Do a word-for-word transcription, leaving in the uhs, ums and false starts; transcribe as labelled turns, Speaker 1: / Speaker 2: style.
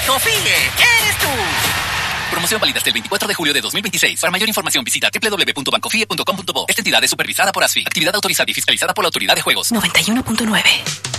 Speaker 1: ¡Bancofie! ¡Eres tú!
Speaker 2: Promoción válida hasta el veinticuatro de julio de dos mil veintiséis. Para mayor información visita doble u doble u doble u punto bancofie punto com punto bo. Esta entidad es supervisada por A S F I. Actividad autorizada y fiscalizada por la Autoridad de Juegos.
Speaker 3: noventa y uno punto nueve